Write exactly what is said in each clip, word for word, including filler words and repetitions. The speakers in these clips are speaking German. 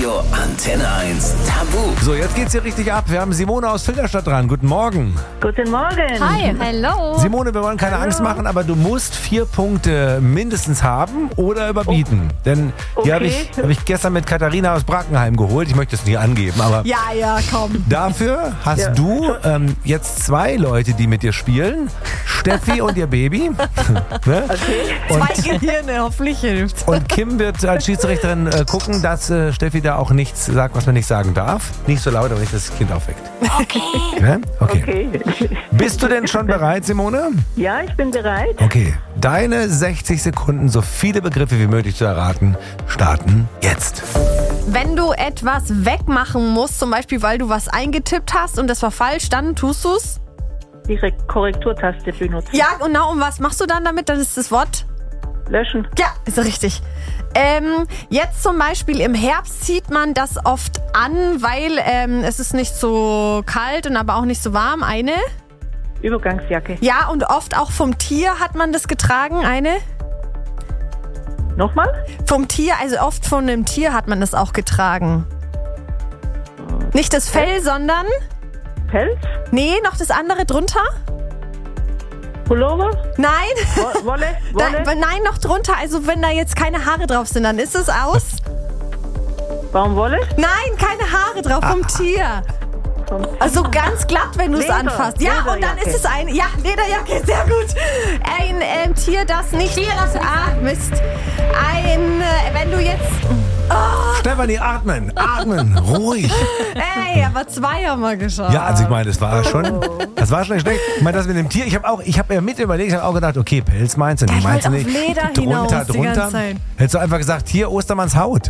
Radio Antenne eins Tabu. So, jetzt geht's hier richtig ab. Wir haben Simone aus Filderstadt dran. Guten Morgen. Guten Morgen. Hi, hello. Simone, wir wollen keine Hallo. Angst machen, aber du musst vier Punkte mindestens haben oder überbieten. Denn die Okay. habe ich, hab ich gestern mit Katharina aus Brackenheim geholt. Ich möchte es nicht angeben, aber Ja, ja, komm. dafür hast Ja. du ähm, jetzt zwei Leute, die mit dir spielen. Steffi und ihr Baby. Ne? Okay. Zwei Gehirne, hoffentlich hilft's. Und Kim wird als Schiedsrichterin äh, gucken, dass äh, Steffi da auch nichts sagt, was man nicht sagen darf. Nicht so laut, aber nicht, dass das Kind aufweckt. Okay. Ne? Okay. Okay. Bist du denn schon bereit, Simone? Ja, ich bin bereit. Okay. Deine sechzig Sekunden, so viele Begriffe wie möglich zu erraten, starten jetzt. Wenn du etwas wegmachen musst, zum Beispiel, weil du was eingetippt hast und das war falsch, dann tust du's? Die Re- Korrekturtaste benutzen. Ja, genau. Und was machst du dann damit? Dann ist das Wort? Löschen. Ja, ist richtig. Ähm, jetzt zum Beispiel im Herbst zieht man das oft an, weil ähm, es ist nicht so kalt und aber auch nicht so warm. Eine? Übergangsjacke. Ja, und oft auch vom Tier hat man das getragen. Eine? Nochmal? Vom Tier, also oft von einem Tier hat man das auch getragen. Nicht das Fell, sondern... Pelz? Nee, noch das andere drunter? Pullover? Nein. Wo- Wolle? Da, Wolle? nein, noch drunter. Also wenn da jetzt keine Haare drauf sind, dann ist es aus. Baumwolle? Nein, keine Haare drauf vom Tier. Vom- Also ganz glatt, wenn du es Leder, anfasst. Ja, und dann Lederjacke. ist es ein... Ja, Lederjacke, sehr gut. Ein ähm, Tier, das nicht... Tier, das ah, Mist. Ein... Äh, wenn du jetzt... Stefanie, atmen, atmen, ruhig. Ey, aber zwei haben wir geschafft. Ja, also ich meine, das war schon, das war schon nicht schlecht. Ich meine, das mit dem Tier, ich habe auch, ich habe ja mit überlegt, ich habe auch gedacht, okay, Pelz meinst du, nee, ich meinst du wollte nicht. auf Leder drunter, hinaus die drunter. ganze Zeit. Hättest du einfach gesagt, hier Ostermanns Haut.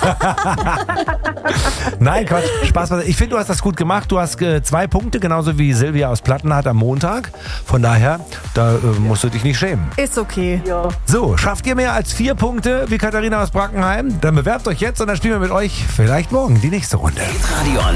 Nein, Quatsch, Spaß. beiseite. Ich finde, du hast das gut gemacht. Du hast äh, zwei Punkte, genauso wie Silvia aus Plattenhardt am Montag. Von daher, da äh, musst du dich nicht schämen. Ist okay. Ja. So, schafft ihr mehr als vier Punkte wie Katharina aus Brackenheim? Dann bewerbt euch jetzt und dann spielen wir mit euch vielleicht morgen die nächste Runde. Radio